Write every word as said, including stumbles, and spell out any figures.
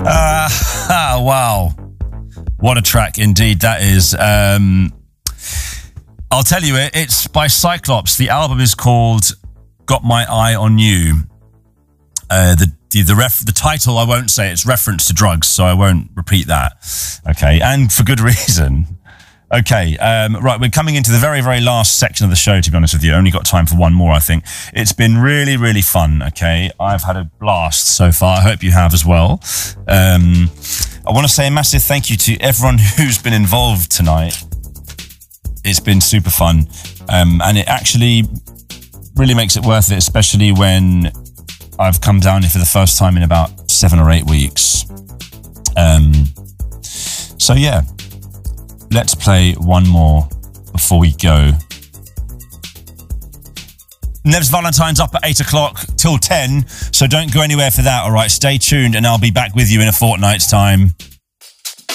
Uh, wow. What a track indeed that is. Um, I'll tell you it. It's by Cyclops. The album is called Got My Eye on You. Uh, the the the, ref, the title, I won't say. It's reference to drugs, so I won't repeat that. Okay, and for good reason. Okay, um, right, we're coming into the very, very last section of the show, to be honest with you. Only got time for one more, I think. It's been really, really fun, okay? I've had a blast so far. I hope you have as well. Um, I want to say a massive thank you to everyone who's been involved tonight. It's been super fun. Um, and it actually really makes it worth it, especially when I've come down here for the first time in about seven or eight weeks. Um, so, yeah. Let's play one more before we go. Nev's Valentine's up at eight o'clock till ten, so don't go anywhere for that, all right? Stay tuned and I'll be back with you in a fortnight's time.